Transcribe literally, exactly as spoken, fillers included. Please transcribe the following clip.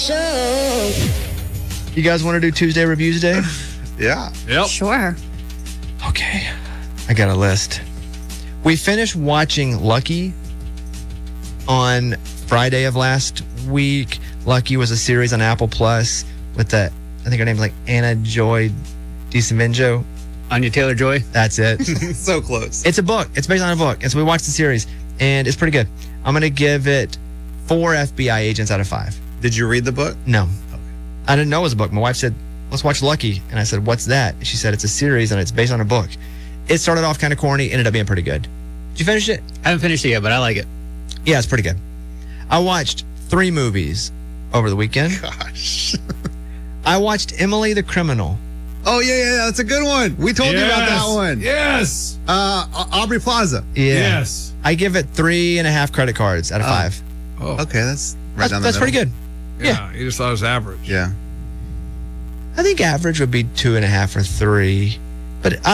You guys want to do Tuesday Reviews Day? Yeah. Yep. Sure. Okay. I got a list. We finished watching Lucky on Friday of last week. Lucky was a series on Apple Plus with the, I think her name's like Anna Joy DiSavinjo. Anya Taylor-Joy. That's it. So close. It's a book. It's based on a book. And so we watched the series, and it's pretty good. I'm going to give it four F B I agents out of five. Did you read the book? No. I didn't know it was a book. My wife said, let's watch Lucky. And I said, what's that? She said, it's a series, and it's based on a book. It started off kind of corny, ended up being pretty good. Did you finish it? I haven't finished it yet, but I like it. Yeah, it's pretty good. I watched three movies over the weekend. Gosh. I watched Emily the Criminal. Oh, yeah, yeah, yeah. That's a good one. We told you about that one. Yes. Uh, Au- Aubrey Plaza. Yeah. Yes. I give it three and a half credit cards out of Oh. five. Oh, Okay, that's right That's, down the that's pretty middle. good. yeah. You just thought it was average. Yeah. I think average would be two and a half or three. But I,